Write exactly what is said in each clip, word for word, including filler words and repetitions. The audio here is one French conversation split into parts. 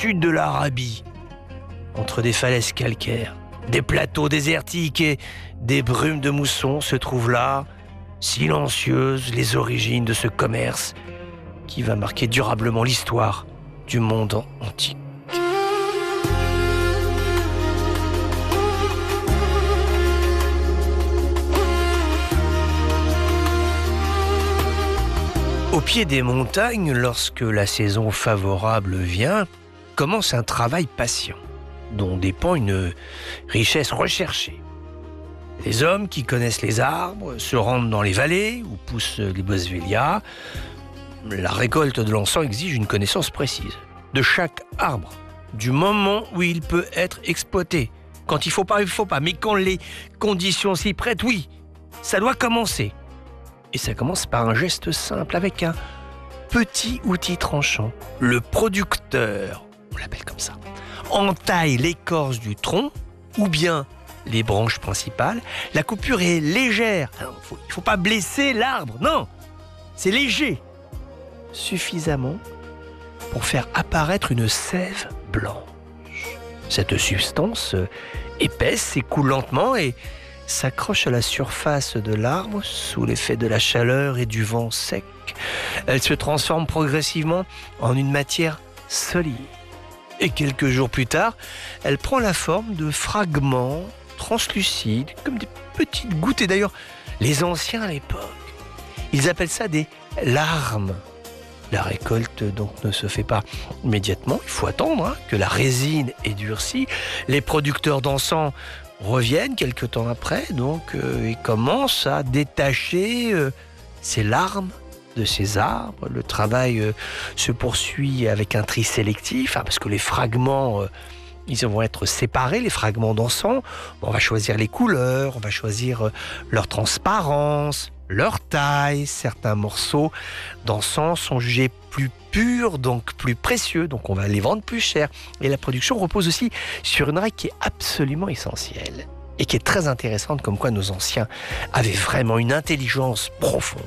sud de l'Arabie, entre des falaises calcaires, des plateaux désertiques et des brumes de mousson, se trouvent là, silencieuses, les origines de ce commerce qui va marquer durablement l'histoire du monde antique. Au pied des montagnes, lorsque la saison favorable vient, commence un travail patient, dont dépend une richesse recherchée. Les hommes qui connaissent les arbres se rendent dans les vallées où poussent les boswellias. La récolte de l'encens exige une connaissance précise de chaque arbre, du moment où il peut être exploité. Quand il ne faut pas, il ne faut pas, mais quand les conditions s'y prêtent, oui, ça doit commencer. Et ça commence par un geste simple avec un petit outil tranchant. Le producteur, on l'appelle comme ça, entaille l'écorce du tronc ou bien les branches principales. La coupure est légère. Alors, faut, il ne faut pas blesser l'arbre, non, c'est léger. Suffisamment pour faire apparaître une sève blanche. Cette substance épaisse s'écoule lentement et s'accroche à la surface de l'arbre sous l'effet de la chaleur et du vent sec. Elle se transforme progressivement en une matière solide. Et quelques jours plus tard, elle prend la forme de fragments translucides, comme des petites gouttes. Et d'ailleurs, les anciens à l'époque, ils appellent ça des larmes. La récolte donc ne se fait pas immédiatement. Il faut attendre hein, que la résine ait durci. Les producteurs d'encens reviennent quelque temps après, donc euh, ils commencent à détacher euh, ces larmes de ces arbres. Le travail euh, se poursuit avec un tri sélectif, hein, parce que les fragments, euh, ils vont être séparés, les fragments d'encens. On va choisir les couleurs, on va choisir euh, leur transparence, leur taille. Certains morceaux d'encens sont jugés plus purs, donc plus précieux, donc on va les vendre plus cher. Et la production repose aussi sur une règle qui est absolument essentielle et qui est très intéressante, comme quoi nos anciens avaient vraiment une intelligence profonde.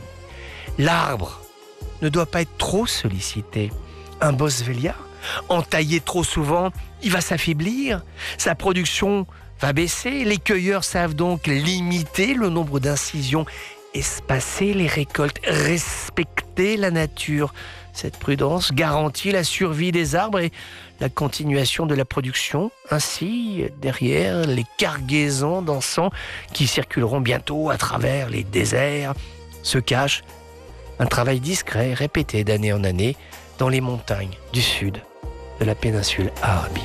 L'arbre ne doit pas être trop sollicité. Un boswellia, entaillé trop souvent, il va s'affaiblir, sa production va baisser. Les cueilleurs savent donc limiter le nombre d'incisions, espacer les récoltes, respecter la nature. Cette prudence garantit la survie des arbres et la continuation de la production. Ainsi, derrière les cargaisons d'encens qui circuleront bientôt à travers les déserts, se cache un travail discret, répété d'année en année dans les montagnes du sud de la péninsule arabique.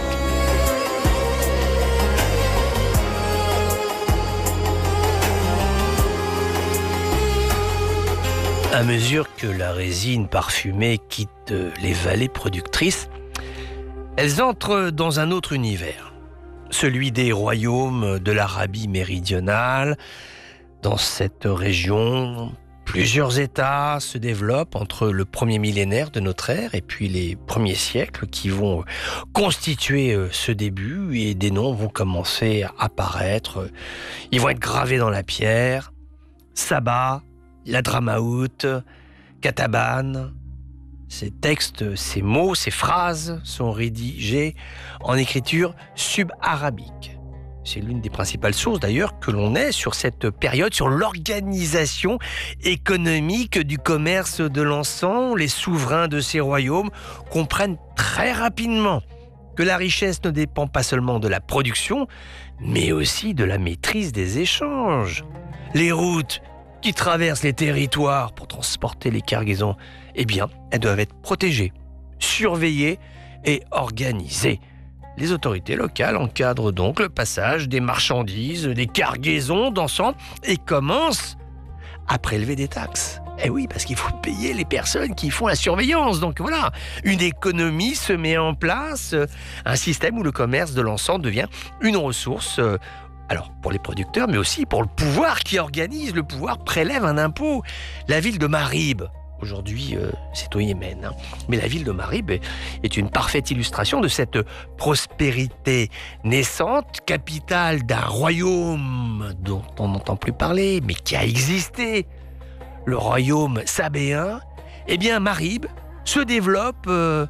À mesure que la résine parfumée quitte les vallées productrices, elles entrent dans un autre univers, celui des royaumes de l'Arabie méridionale. Dans cette région, plusieurs États se développent entre le premier millénaire de notre ère et puis les premiers siècles qui vont constituer ce début, et des noms vont commencer à apparaître. Ils vont être gravés dans la pierre. Saba, l'Hadramaout, Kataban. Ces textes, ces mots, ces phrases sont rédigés en écriture sub-arabique. C'est l'une des principales sources d'ailleurs que l'on ait sur cette période, sur l'organisation économique du commerce de l'encens. Les souverains de ces royaumes comprennent très rapidement que la richesse ne dépend pas seulement de la production, mais aussi de la maîtrise des échanges. Les routes qui traversent les territoires pour transporter les cargaisons, eh bien, elles doivent être protégées, surveillées et organisées. Les autorités locales encadrent donc le passage des marchandises, des cargaisons d'encens et commencent à prélever des taxes. Eh oui, parce qu'il faut payer les personnes qui font la surveillance. Donc voilà, une économie se met en place, un système où le commerce de l'encens devient une ressource, alors pour les producteurs, mais aussi pour le pouvoir qui organise. Le pouvoir prélève un impôt. La ville de Marib, aujourd'hui, euh, c'est au Yémen. Hein. Mais la ville de Marib est une parfaite illustration de cette prospérité naissante, capitale d'un royaume dont on n'entend plus parler, mais qui a existé, le royaume sabéen. Eh bien, Marib se développe euh,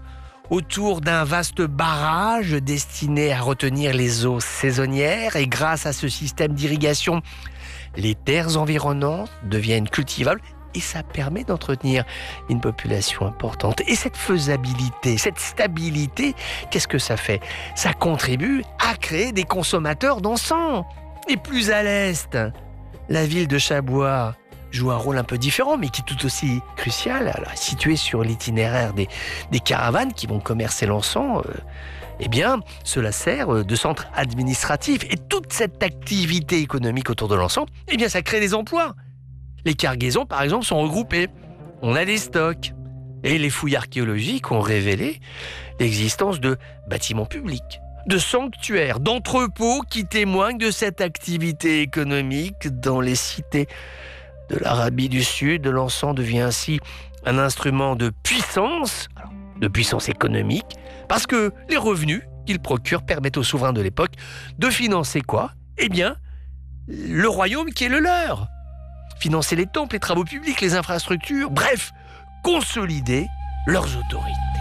autour d'un vaste barrage destiné à retenir les eaux saisonnières et grâce à ce système d'irrigation, les terres environnantes deviennent cultivables et ça permet d'entretenir une population importante. Et cette faisabilité, cette stabilité, qu'est-ce que ça fait? Ça contribue à créer des consommateurs d'encens. Et plus à l'est, la ville de Chabois joue un rôle un peu différent, mais qui est tout aussi crucial. Alors, située sur l'itinéraire des, des caravanes qui vont commercer l'encens, euh, eh bien, cela sert de centre administratif. Et toute cette activité économique autour de l'encens, eh bien, ça crée des emplois. Les cargaisons, par exemple, sont regroupées. On a des stocks. Et les fouilles archéologiques ont révélé l'existence de bâtiments publics, de sanctuaires, d'entrepôts qui témoignent de cette activité économique dans les cités de l'Arabie du Sud. L'encens devient ainsi un instrument de puissance, alors, de puissance économique, parce que les revenus qu'il procure permettent aux souverains de l'époque de financer quoi? Eh bien, le royaume qui est le leur. Financer les temples, les travaux publics, les infrastructures, bref, consolider leurs autorités.